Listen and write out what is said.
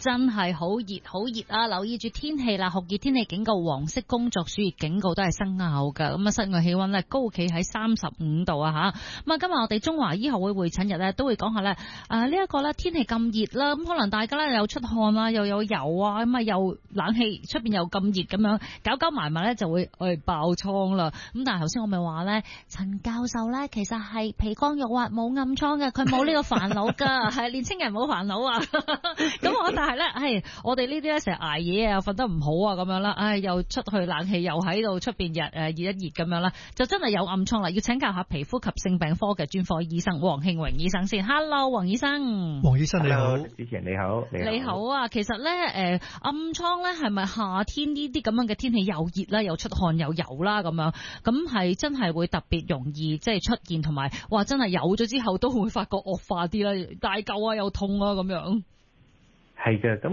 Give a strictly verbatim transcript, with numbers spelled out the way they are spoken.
真係好熱好熱啊！留意住天氣啦，酷熱天氣警告、黃色工作暑熱警告都係生效噶。咁啊，室外氣溫咧高企喺三十五度啊吓。咁啊，今日我哋中華醫學會會診日咧都會講下咧，啊呢一個咧天氣咁熱啦，咁可能大家咧又出汗啦，又有油啊，咁啊又冷氣出邊又咁熱咁樣，搞搞埋埋咧就會誒爆瘡啦。咁但係頭先我咪話咧，陳教授咧其實係皮光肉滑冇暗瘡嘅，佢冇呢個煩惱噶，係年青人冇煩惱啊。咁我但係咧，係我哋呢啲咧成日捱夜啊，瞓得唔好啊，咁樣啦，唉，又出去冷氣，又喺度出邊日誒熱一熱咁樣啦，就真係有暗瘡啦，要請教下皮膚及性病科嘅專科醫生黃慶榮醫生先。Hello， 黃醫生。 黃醫生你好。 主持人你好，你好。 你好啊，其實咧誒暗瘡咧係咪夏天呢啲咁樣嘅天氣又熱啦，又出汗又油啦咁樣，咁係真係會特別容易即係出現，同埋話真係有咗之後都會發覺惡化啲啦，大嚿啊又痛啊咁樣。 係嘅，咁